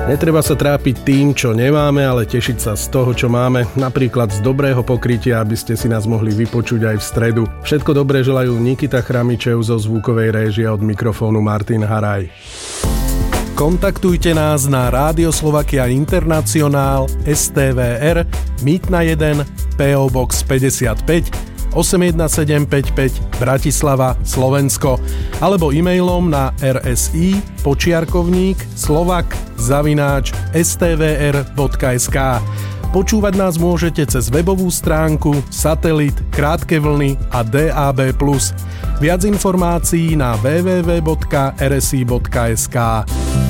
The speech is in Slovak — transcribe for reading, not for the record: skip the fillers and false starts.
Netreba sa trápiť tým, čo nemáme, ale tešiť sa z toho, čo máme, napríklad z dobrého pokrytia, aby ste si nás mohli vypočuť aj v stredu. Všetko dobré želajú Nikita Chramičev zo zvukovej réžie, od mikrofónu Martin Haraj. Kontaktujte nás na Rádio Slovakia Internacionál STVR Mýtna 1 PO Box 55 81755 Bratislava, Slovensko, alebo e-mailom na rsi_slovak@stvr.sk. Počúvať nás môžete cez webovú stránku, satelit, krátke vlny a DAB+. Viac informácií na www.rsi.sk.